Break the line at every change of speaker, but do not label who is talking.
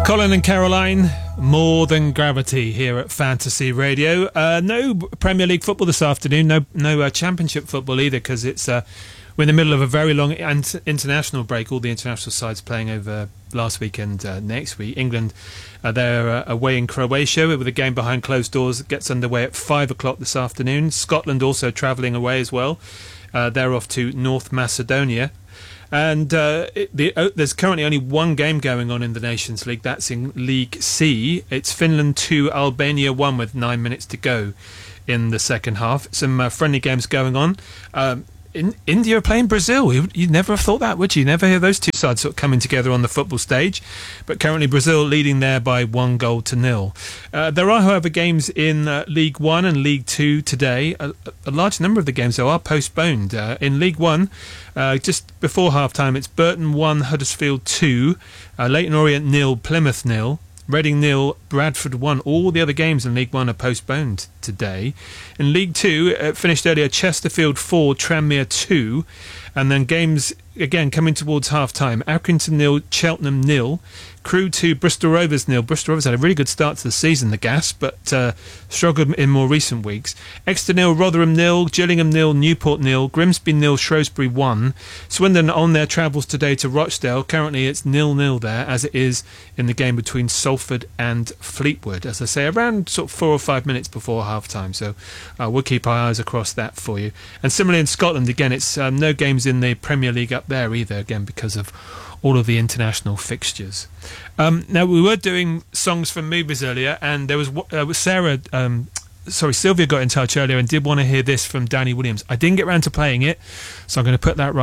Colin and Caroline, More Than Gravity here at Fantasy Radio. No Premier League football this afternoon, no Championship football either, because it's we're in the middle of a very long international break. All the international sides playing over last week and next week. England, they're away in Croatia with a game behind closed doors that gets underway at 5 o'clock this afternoon. Scotland also travelling away as well. They're off to North Macedonia. And there's currently only one game going on in the Nations League. That's in League C. It's Finland 2, Albania 1 with 9 minutes to go in the second half. Some friendly games going on. India are playing Brazil. You'd never have thought that, would you? Never hear those two sides sort of coming together on the football stage. But currently Brazil leading there by 1-0. There are, however, games in League 1 and League 2 today. A large number of the games, though, are postponed. In League 1, just before half-time, it's Burton 1, Huddersfield 2, Leyton Orient 0, Plymouth 0. Reading 0, Bradford 1. All the other games in League 1 are postponed today. In League 2, it finished earlier, Chesterfield 4, Tranmere 2. And then games, again, coming towards half-time. Accrington 0, Cheltenham 0. Crewe 2, Bristol Rovers 0. Bristol Rovers had a really good start to the season, the Gas, but struggled in more recent weeks. Exeter 0, Rotherham 0, Gillingham 0, Newport 0, Grimsby 0, Shrewsbury 1. Swindon on their travels today to Rochdale. Currently it's 0-0 there, as it is in the game between Salford and Fleetwood. As I say, around sort of 4 or 5 minutes before half-time, so we'll keep our eyes across that for you. And similarly in Scotland, again, it's no games in the Premier League up there either, again, because of all of the international fixtures. Now, we were doing songs from movies earlier, and there was Sylvia got in touch earlier and did want to hear this from Danny Williams. I didn't get around to playing it, so I'm going to put that right